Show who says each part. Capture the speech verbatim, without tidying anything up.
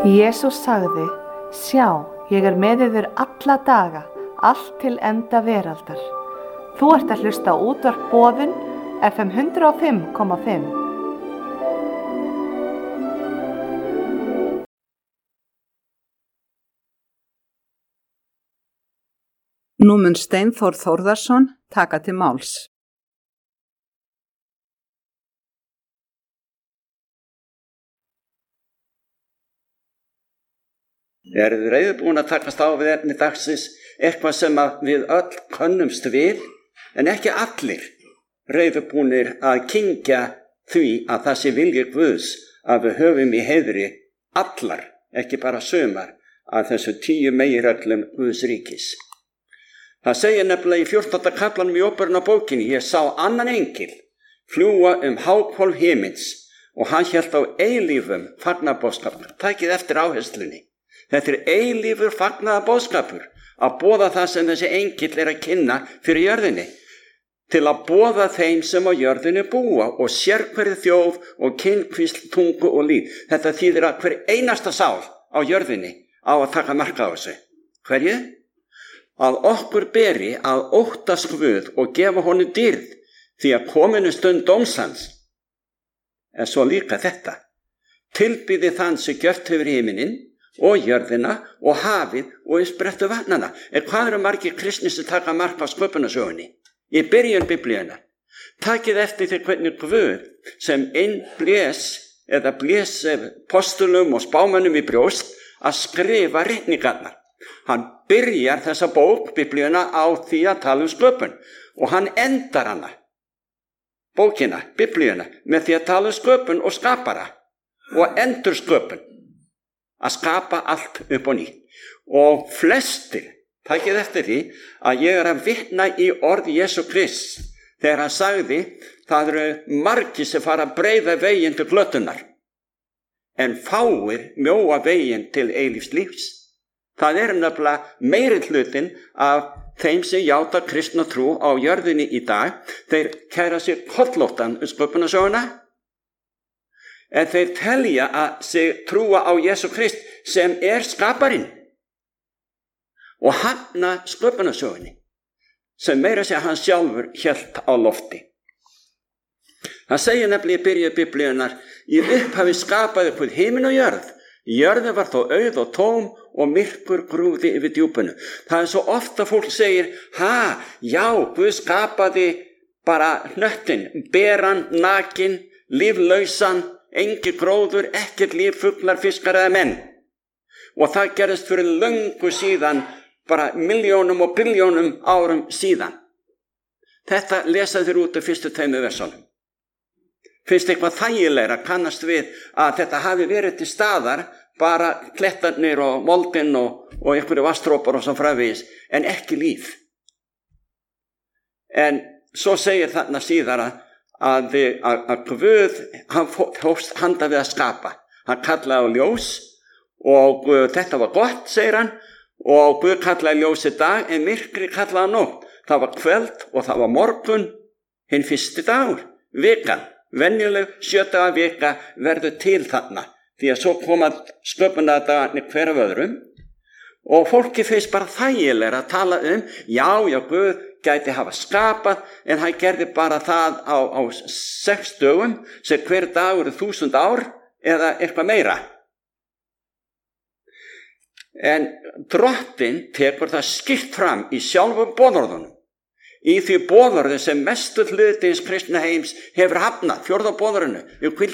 Speaker 1: Jesús sagði, sjá, ég er með yður alla daga, allt til enda veraldar. Þú ert að hlusta á útvarp Boðun, F M hundrað og fimm komma fimm.
Speaker 2: Nú mun Steinþór Þórðarson taka til máls.
Speaker 3: Eruð þið reiðubúin að takast á við efni dagsins, eitthvað sem að við öll könnumst við, en ekki allir reiðubúnir að kyngja því að það sé vilji Guðs að við höfum í heiðri allar, ekki bara sumar, að þessu tíu meginreglum Guðs ríkis. Það segir nefnilega í fjórtánda kaflanum í Óperunarbókinni, ég sá annan engil fljúga um háhvolf himins og hann hélt á eilífum fagnaðarboðskap. Takið eftir áherslunni. Þetta er eilífur fagnaðarboðskapur að boða það sem þessi engill er að kynna fyrir jörðinni, til að boða þeim sem á jörðinni búa og sérhverju þjóð og kynhvísl, tungu og líf. Þetta þýðir að hver einasta sál á jörðinni á að taka mark á þessu. Hverju? Að okkur beri að óttast Guð og gefa honum dýrð, því að kominu stund dómsans er svo líka þetta. Tilbýði þann sem gjört hefur himininn og jörðina og hafið og uppsprettu vatnana. En hvað eru margir kristnir sem taka mark á sköpunarsögunni? Í byrjun Biblíunnar. Takið eftir því hvernig Guð sem einn blés eða blés postulum og spámönnum í brjóst að skrifa ritningarnar. Hann byrjar þessa bók, Biblíuna, á því að tala um sköpun og hann endar hana, bókina, Biblíuna, með því að tala um sköpun og skapara og endur sköpun. Að skapa allt upp og nýtt. Og flestir, takið eftir því að ég er að vitna í orð Jesú Krist þegar hann sagði, það eru margir sem fara að breiða veginn til glötunar en fáir mjóa veginn til eilífs lífs. Það er nefnilega meiri hlutin af þeim sem játa kristna trú á jörðinni í dag, þeir kæra sér kollóttan um sköpunarsöguna, en þeir telja að sig trúa á Jesú Krist sem er skaparinn og hafna sköpunarsögunni sem meira segja hann sjálfur hélt á lofti. Það segir nefnilega í byrju Biblíunnar, í upphafi skapaði Guð himinn og jörð. Jörðin var þó auð og tóm og myrkur grúfði yfir djúpinu. Það er svo ofta fólk segir, ha, já, Guð skapaði bara hnöttin, beran, nakin, líflausan, engi gróður, ekkert líf, fuglar, fiskar eða menn. Og það gerðist fyrir löngu síðan, bara miljónum og biljónum árum síðan. Þetta lesa þér út af fyrstu tveimur versunum. Finnst eitthvað þægilegra að kannast við að þetta hafi verið til staðar, bara klettarnir og moldin og, og einhverju vatnsdropar og svo framvegis, en ekki líf. En svo segir þarna síðara að, að, að Guð, hann hófst handa við að skapa. Hann kallaði á ljós og uh, þetta var gott, segir hann, og Guð kallaði ljósi dag en myrkri kallaði nótt. Það var kvöld og það var morgun, hinn fyrsti dagur, vikan. Venjuleg sjödaga vika verður til þarna, því að svo koma sköpunardagarnir hver af öðrum og fólki finnst bara þægilega að tala um, já, já, Guð gæti hafa skapað, en hann gerði bara það á, á sex dögum, sem hver dagur er þúsund ár eða eitthvað meira. En Drottinn tekur það skýrt fram í sjálfum boðorðunum. Í því boðorði sem mestu hluti hins kristna heims hefur hafnað, fjórða boðorðinu, um